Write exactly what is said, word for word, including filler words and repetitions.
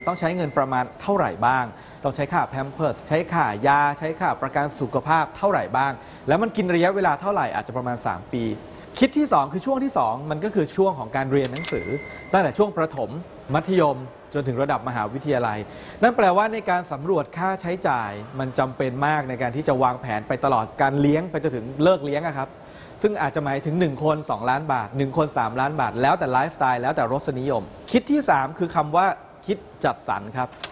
ต้องใช้เงินประมาณเท่าไหร่บ้างต้องใช้ค่าแพมเพิร์สใช้ค่ายาใช้ค่าประกันสุขภาพเท่าไหร่บ้างแล้วมันกินระยะเวลาเท่าไหร่อาจจะประมาณสามปีคิดที่สองคือช่วงที่สองมันก็คือช่วงของการเรียนหนังสือตั้งแต่ช่วงประถมมัธยมจนถึงระดับมหาวิทยาลัยนั่นแปลว่าในการสำรวจค่าใช้จ่ายมันจำเป็นมากในการที่จะวางแผนไปตลอดการเลี้ยงไปจนถึงเลิกเลี้ยงครับซึ่งอาจจะหมายถึงหนึ่งคนสองล้านบาทหนึ่งคนสามล้านบาทแล้วแต่ไลฟ์สไตล์แล้วแต่รสนิยมคิดที่สามคือคำว่าคิดจัดสรรครับ